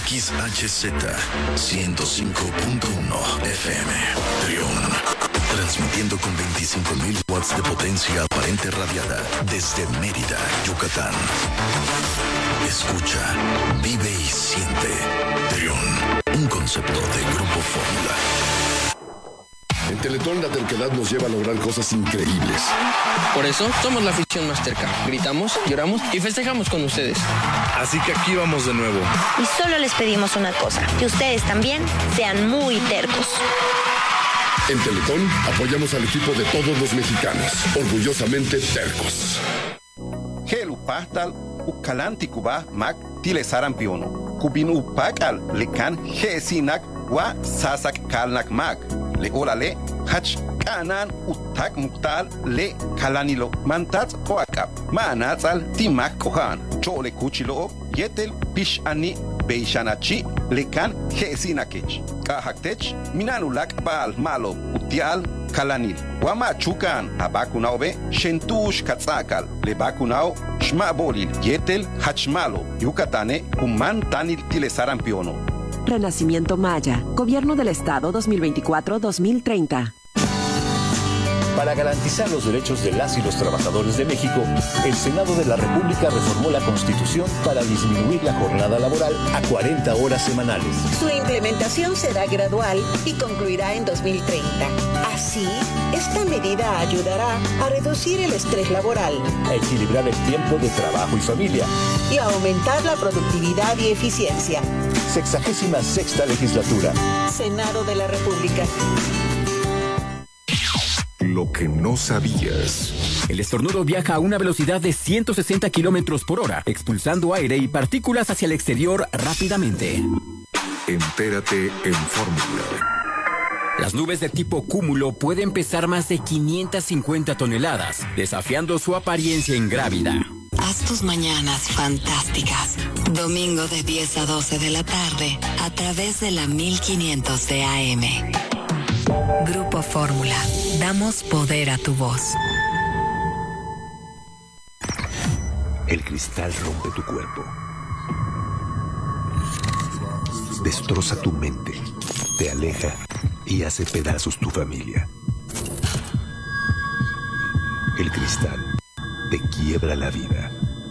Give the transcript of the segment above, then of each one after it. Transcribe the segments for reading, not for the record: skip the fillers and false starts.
XHZ 105.1 FM. Trión. Transmitiendo con 25.000 watts de potencia aparente radiada desde Mérida, Yucatán. Escucha, vive y siente. Trión. Un concepto de Grupo Fórmula. En Teletón la terquedad nos lleva a lograr cosas increíbles. Por eso somos la afición más terca. Gritamos, lloramos y festejamos con ustedes. Así que aquí vamos de nuevo. Y solo les pedimos una cosa, que ustedes también sean muy tercos. En Teletón apoyamos al equipo de todos los mexicanos, orgullosamente tercos. Helu pastal ukalanti kuba mak tile sarampiono. Kubin upakal lekan hesinak wa sasak kalnak mak. Le olale hach kanan utak muktal le kalanilo mantats koakap. Manatzal timak kohan. Chole kuchilo yetel pishani Beishanachi lekan hesinakech. Kahaktech minanulak bal malo utial kalanil. Wama chukan abakunaobe shentush katzakal. Lebakunao shmabolil yetel hachmalo. Yucatane kuman tanil tilesarampiono. Renacimiento Maya. Gobierno del Estado 2024-2030. Para garantizar los derechos de las y los trabajadores de México, el Senado de la República reformó la Constitución para disminuir la jornada laboral a 40 horas semanales. Su implementación será gradual y concluirá en 2030. Así, esta medida ayudará a reducir el estrés laboral, a equilibrar el tiempo de trabajo y familia y a aumentar la productividad y eficiencia. 66ª legislatura. Senado de la República. Lo que no sabías. El estornudo viaja a una velocidad de 160 kilómetros por hora, expulsando aire y partículas hacia el exterior rápidamente. Entérate en Fórmula. Las nubes de tipo cúmulo pueden pesar más de 550 toneladas, desafiando su apariencia ingrávida. Haz tus mañanas fantásticas. Domingo de 10 a 12 de la tarde, a través de la 1500 de AM. Grupo Fórmula. Damos poder a tu voz. El cristal rompe tu cuerpo. Destroza tu mente. Te aleja y hace pedazos tu familia. El cristal te quiebra la vida.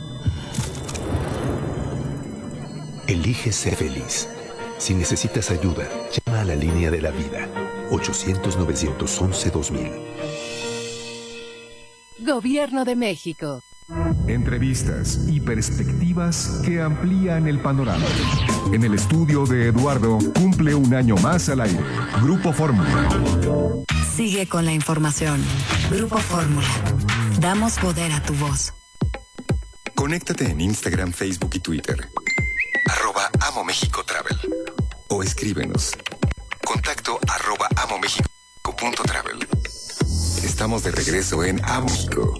Elige ser feliz. Si necesitas ayuda, llama a la línea de la vida. 800-911-2000. Gobierno de México. Entrevistas y perspectivas que amplían el panorama. En el estudio de Eduardo cumple un año más al aire. Grupo Fórmula. Sigue con la información. Grupo Fórmula. Damos poder a tu voz. Conéctate en Instagram, Facebook y Twitter. @Amo México Travel. O escríbenos. Contacto @amomexico.travel. Estamos de regreso en Amo México.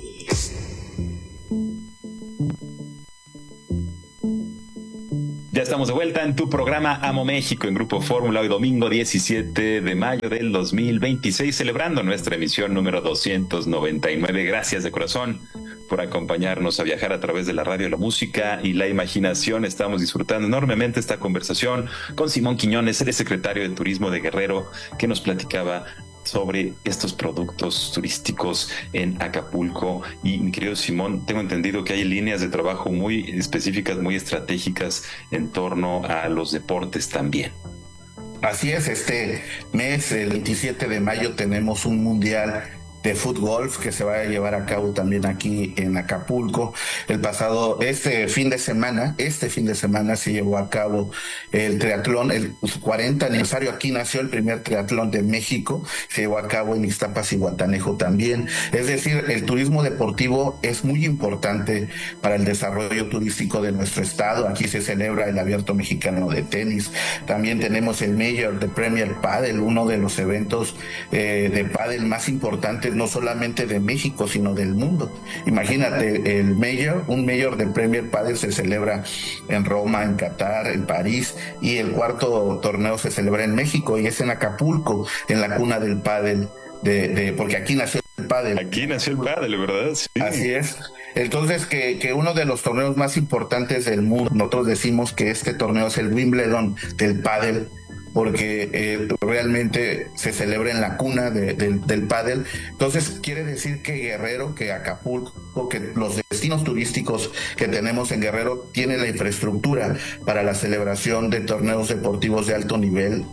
Ya estamos de vuelta en tu programa Amo México en Grupo Fórmula, hoy domingo 17 de mayo del 2026, celebrando nuestra emisión número 299. Gracias de corazón por acompañarnos a viajar a través de la radio, la música y la imaginación. Estamos disfrutando enormemente esta conversación con Simón Quiñones, el secretario de Turismo de Guerrero, que nos platicaba sobre estos productos turísticos en Acapulco. Y mi querido Simón, tengo entendido que hay líneas de trabajo muy específicas, muy estratégicas en torno a los deportes también. Así es, este mes, el 27 de mayo, tenemos un mundial de fútbol que se va a llevar a cabo también aquí en Acapulco. Este fin de semana se llevó a cabo el triatlón, el 40 aniversario. Aquí nació el primer triatlón de México, se llevó a cabo en Ixtapas y Guatanejo también. Es decir, el turismo deportivo es muy importante para el desarrollo turístico de nuestro estado. Aquí se celebra el Abierto Mexicano de Tenis. También tenemos el Major de Premier Padel, uno de los eventos de pádel más importantes, no solamente de México, sino del mundo. Imagínate, un Major de Premier Padel se celebra en Roma, en Qatar, en París, y el cuarto torneo se celebra en México, y es en Acapulco, en la cuna del pádel, porque aquí nació el pádel. Aquí nació el pádel, ¿verdad? Sí. Así es. Entonces, que uno de los torneos más importantes del mundo, nosotros decimos que este torneo es el Wimbledon del pádel, porque realmente se celebra en la cuna del pádel. Entonces quiere decir que Guerrero, que Acapulco, que los destinos turísticos que tenemos en Guerrero tienen la infraestructura para la celebración de torneos deportivos de alto nivel,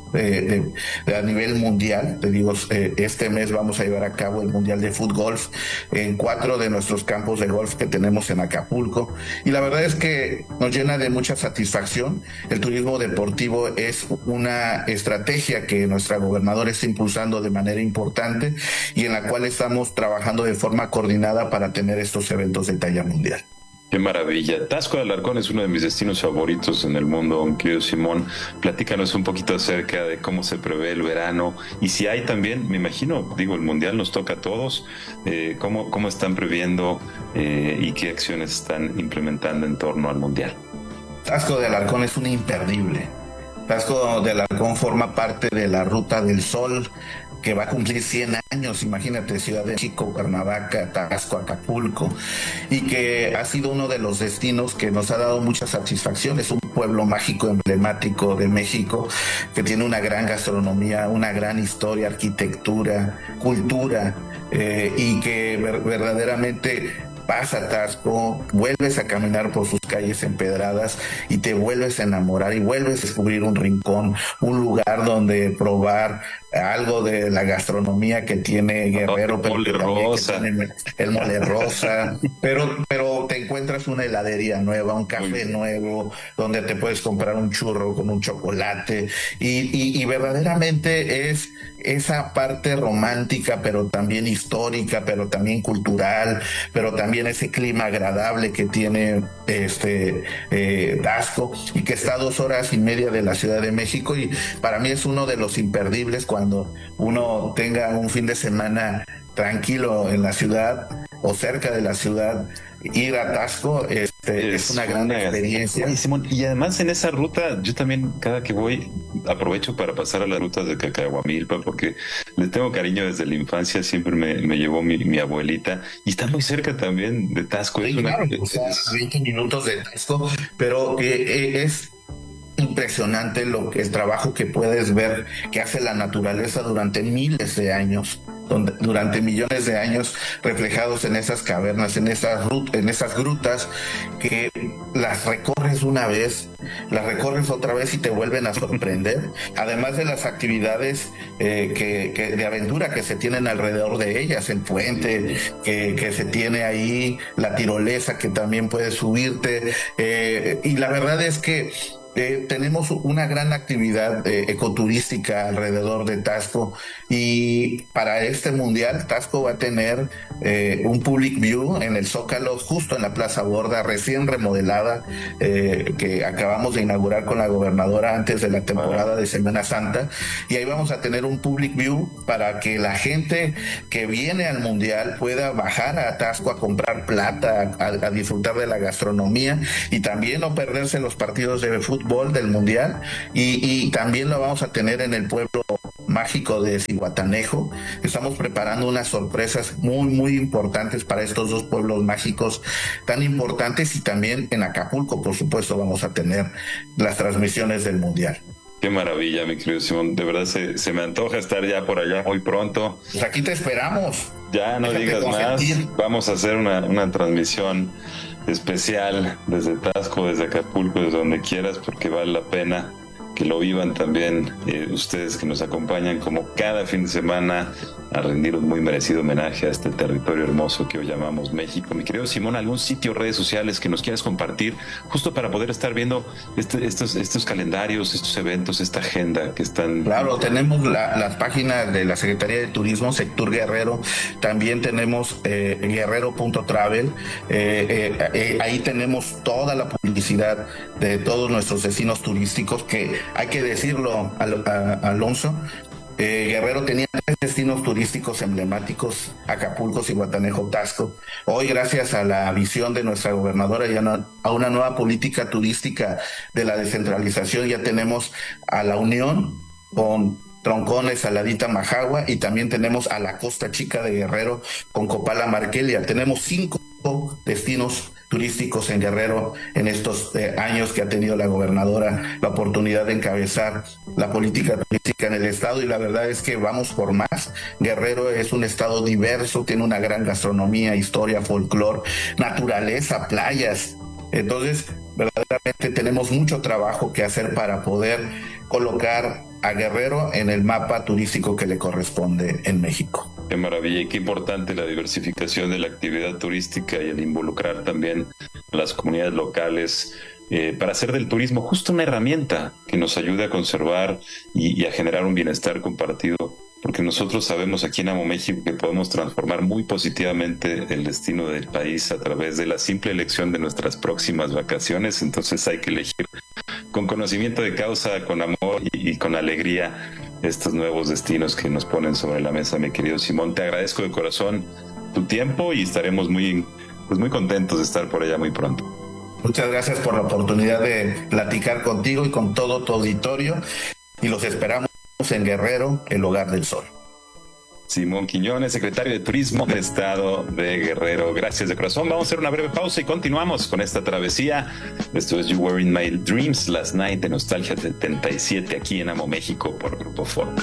a nivel mundial. Te digo, este mes vamos a llevar a cabo el Mundial de Fútbol en 4 de nuestros campos de golf que tenemos en Acapulco, y la verdad es que nos llena de mucha satisfacción. El turismo deportivo es una estrategia que nuestra gobernadora está impulsando de manera importante y en la cual estamos trabajando de forma coordinada para tener estos eventos de talla mundial. Qué maravilla. Taxco de Alarcón es uno de mis destinos favoritos en el mundo, querido Simón. Platícanos un poquito acerca de cómo se prevé el verano y si hay también, me imagino, el Mundial nos toca a todos, cómo están previendo y qué acciones están implementando en torno al Mundial. Taxco de Alarcón es un imperdible. Taxco de Alarcón forma parte de la Ruta del Sol, que va a cumplir 100 años, imagínate, Ciudad de México, Cuernavaca, Taxco, Acapulco, y que ha sido uno de los destinos que nos ha dado mucha satisfacción. Es un pueblo mágico emblemático de México, que tiene una gran gastronomía, una gran historia, arquitectura, cultura, y que verdaderamente vas a Taxco, vuelves a caminar por sus calles empedradas y te vuelves a enamorar y vuelves a descubrir un rincón, un lugar donde probar algo de la gastronomía que tiene Guerrero, pero mole rosa. El mole rosa, pero te encuentras una heladería nueva, un café nuevo, donde te puedes comprar un churro con un chocolate y verdaderamente es esa parte romántica, pero también histórica, pero también cultural, pero también ese clima agradable que tiene Taxco, y que está a 2 horas y media de la Ciudad de México, y para mí es uno de los imperdibles cuando uno tenga un fin de semana tranquilo en la ciudad o cerca de la ciudad. Ir a Taxco es una gran experiencia. Oye, Simón, y además en esa ruta, yo también cada que voy aprovecho para pasar a las rutas de Cacahuamilpa, porque le tengo cariño desde la infancia, siempre me llevó mi abuelita, y está muy cerca también de Taxco. Sí, claro, 20 minutos de Taxco, pero es impresionante el trabajo que puedes ver que hace la naturaleza durante miles de años, durante millones de años, reflejados en esas cavernas, en esas grutas, que las recorres una vez, las recorres otra vez y te vuelven a sorprender, además de las actividades de aventura que se tienen alrededor de ellas, el puente que se tiene ahí, la tirolesa que también puedes subirte, y la verdad es que tenemos una gran actividad ecoturística alrededor de Taxco, y para este mundial Taxco va a tener un public view en el Zócalo, justo en la Plaza Borda, recién remodelada, que acabamos de inaugurar con la gobernadora antes de la temporada de Semana Santa, y ahí vamos a tener un public view para que la gente que viene al mundial pueda bajar a Taxco a comprar plata, a disfrutar de la gastronomía, y también no perderse los partidos de fútbol del mundial, y también lo vamos a tener en el pueblo mágico de Zihuatanejo. Estamos preparando unas sorpresas muy importantes para estos 2 pueblos mágicos tan importantes, y también en Acapulco, por supuesto, vamos a tener las transmisiones del mundial. Qué maravilla, mi querido Simón, de verdad se me antoja estar ya por allá muy pronto. Pues aquí te esperamos. Ya no digas más, vamos a hacer una transmisión especial desde Taxco, desde Acapulco, desde donde quieras, porque vale la pena que lo vivan también ustedes que nos acompañan como cada fin de semana a rendir un muy merecido homenaje a este territorio hermoso que hoy llamamos México. Mi querido Simón, ¿algún sitio, redes sociales que nos quieras compartir justo para poder estar viendo estos calendarios, estos eventos, esta agenda que están? Claro, tenemos las páginas de la Secretaría de Turismo, Sectur Guerrero, también tenemos guerrero.travel, ahí tenemos toda la publicidad de todos nuestros destinos turísticos, que hay que decirlo, Alonso, Guerrero tenía 3 destinos turísticos emblemáticos: Acapulco, Zihuatanejo, Taxco. Hoy, gracias a la visión de nuestra gobernadora y a una nueva política turística de la descentralización, ya tenemos a La Unión con Troncones, Saladita, Majagua, y también tenemos a la Costa Chica de Guerrero con Copala, Marquelia. Tenemos 5 destinos turísticos en Guerrero en estos años que ha tenido la gobernadora la oportunidad de encabezar la política turística en el estado, y la verdad es que vamos por más. Guerrero es un estado diverso, tiene una gran gastronomía, historia, folclore, naturaleza, playas. Entonces, verdaderamente tenemos mucho trabajo que hacer para poder colocar a Guerrero en el mapa turístico que le corresponde en México. Qué maravilla y qué importante la diversificación de la actividad turística y el involucrar también a las comunidades locales para hacer del turismo justo una herramienta que nos ayude a conservar y a generar un bienestar compartido. Porque nosotros sabemos aquí en Amo México que podemos transformar muy positivamente el destino del país a través de la simple elección de nuestras próximas vacaciones. Entonces hay que elegir con conocimiento de causa, con amor y con alegría estos nuevos destinos que nos ponen sobre la mesa, mi querido Simón. Te agradezco de corazón tu tiempo y estaremos muy contentos de estar por allá muy pronto. Muchas gracias por la oportunidad de platicar contigo y con todo tu auditorio, y los esperamos en Guerrero, el hogar del sol. Simón Quiñones, secretario de Turismo del Estado de Guerrero. Gracias de corazón. Vamos a hacer una breve pausa y continuamos con esta travesía. Esto es You Were in My Dreams Last Night de Nostalgia 77 aquí en Amo México por Grupo Fórmula.